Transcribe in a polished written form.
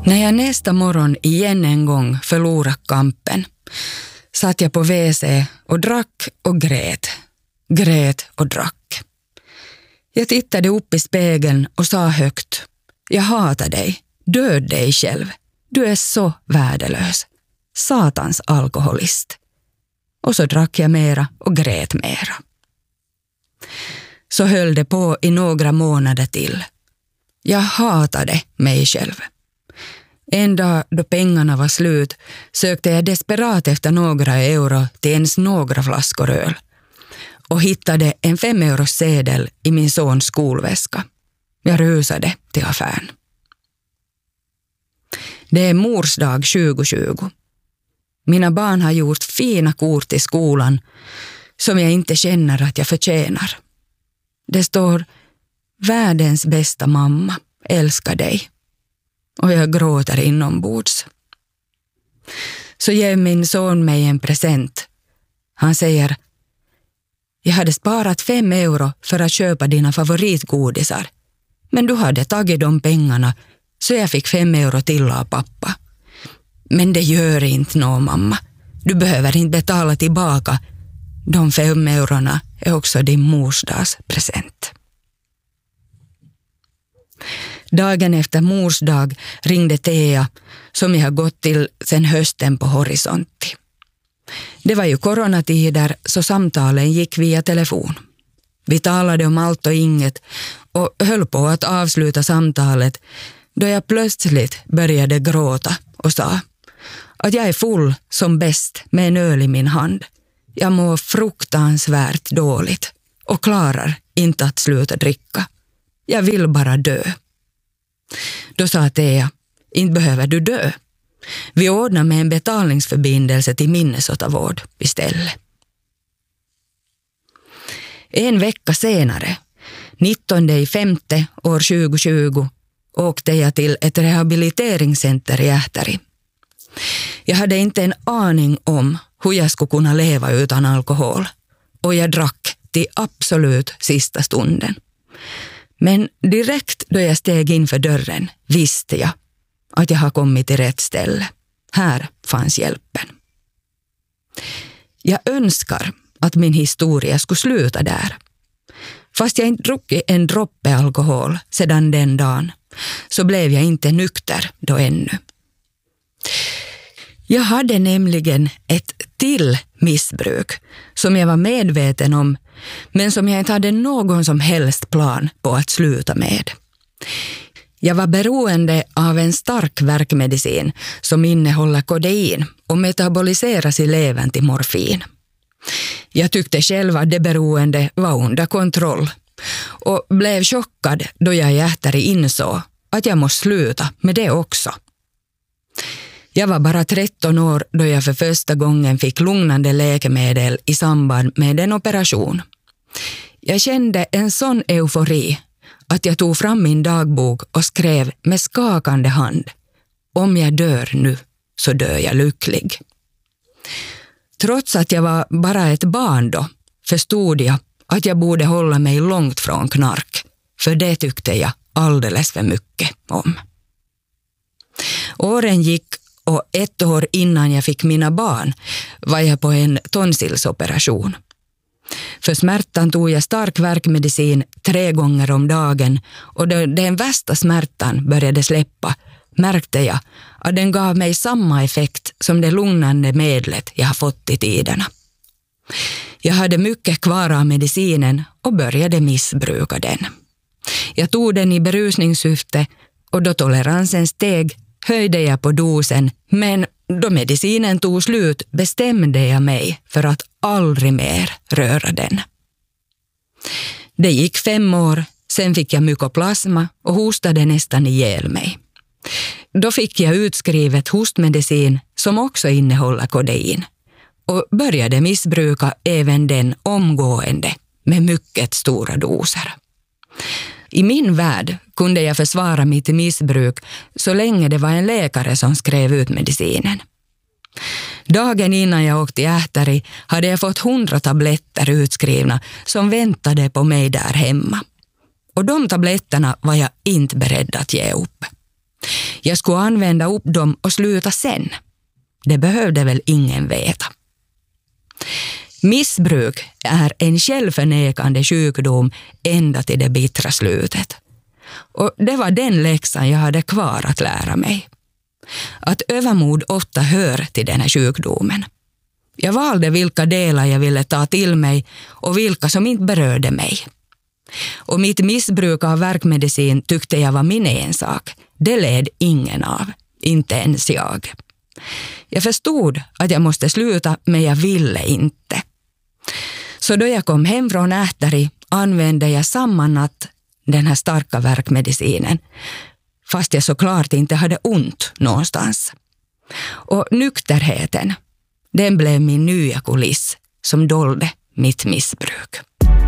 När jag nästa morgon igen en gång förlorade kampen satt jag på WC och drack och grät. Grät och drack. Jag tittade upp i spegeln och sa högt: jag hatar dig. Död dig själv. Du är så värdelös. Satans alkoholist. Och så drack jag mera och grät mera. Så höll det på i några månader till. Jag hatade mig själv. En dag då pengarna var slut sökte jag desperat efter några euro till ens några flaskor öl och hittade en 5-eurosedel i min sons skolväska. Jag rusade till affären. Det är mors dag 2020. Mina barn har gjort fina kort i skolan som jag inte känner att jag förtjänar. Det står: världens bästa mamma, älskar dig. Och jag gråter inombords. Så ger min son mig en present. Han säger: jag hade sparat 5 euro för att köpa dina favoritgodisar. Men du hade tagit de pengarna så jag fick 5 euro till av pappa. Men det gör inte nå, mamma. Du behöver inte betala tillbaka. De 5 eurona är också din morsdagspresent. Dagen efter mors dag ringde Thea, som jag har gått till sedan hösten på Horisontti. Det var ju coronatider så samtalen gick via telefon. Vi talade om allt och inget och höll på att avsluta samtalet då jag plötsligt började gråta och sa att jag är full som bäst med en öl i min hand. Jag mår fruktansvärt dåligt och klarar inte att sluta dricka. Jag vill bara dö. Då sa Thea: inte behöver du dö. Vi ordnar med en betalningsförbindelse till Minnesotavård istället. En vecka senare, 19/5 år 2020, åkte jag till ett rehabiliteringscenter i Ähteri. Jag hade inte en aning om hur jag skulle kunna leva utan alkohol och jag drack till absolut sista stunden. Men direkt då jag steg in för dörren visste jag att jag har kommit till rätt ställe. Här fanns hjälpen. Jag önskar att min historia skulle sluta där. Fast jag inte druckit en droppe alkohol sedan den dagen så blev jag inte nykter då ännu. Jag hade nämligen ett till missbruk som jag var medveten om men som jag inte hade någon som helst plan på att sluta med. Jag var beroende av en stark värkmedicin som innehåller kodein och metaboliseras i levern till morfin. Jag tyckte själv att det beroende var under kontroll och blev chockad då jag i Ähteri insåg att jag måste sluta med det också. Jag var bara 13 år då jag för första gången fick lugnande läkemedel i samband med en operation. Jag kände en sån eufori att jag tog fram min dagbok och skrev med skakande hand: om jag dör nu så dör jag lycklig. Trots att jag var bara ett barn då förstod jag att jag borde hålla mig långt från knark, för det tyckte jag alldeles för mycket om. Åren gick och 1 år innan jag fick mina barn var jag på en tonsillsoperation. För smärtan tog jag stark värkmedicin 3 gånger om dagen och då den värsta smärtan började släppa märkte jag att den gav mig samma effekt som det lugnande medlet jag har fått i tiderna. Jag hade mycket kvar av medicinen och började missbruka den. Jag tog den i berusningssyfte och då toleransen steg höjde jag på dosen, men då medicinen tog slut bestämde jag mig för att aldrig mer röra den. Det gick 5 år, sen fick jag mykoplasma och hostade nästan ihjäl mig. Då fick jag utskrivet hostmedicin som också innehåller kodein och började missbruka även den omgående med mycket stora doser. I min värld kunde jag försvara mitt missbruk så länge det var en läkare som skrev ut medicinen. Dagen innan jag åkte till Ähteri hade jag fått 100 tabletter utskrivna som väntade på mig där hemma. Och de tabletterna var jag inte beredd att ge upp. Jag skulle använda upp dem och sluta sen. Det behövde väl ingen veta. Missbruk är en självförnekande sjukdom ända till det bittra slutet. Och det var den läxan jag hade kvar att lära mig. Att övermod ofta hör till den här sjukdomen. Jag valde vilka delar jag ville ta till mig och vilka som inte berörde mig. Och mitt missbruk av värkmedicin tyckte jag var min ensak. Det led ingen av, inte ens jag. Jag förstod att jag måste sluta, men jag ville inte. Så då jag kom hem från Ähtari använde jag samma natt den här starka värkmedicinen, fast jag såklart inte hade ont någonstans. Och nykterheten, den blev min nya kuliss som dolde mitt missbruk.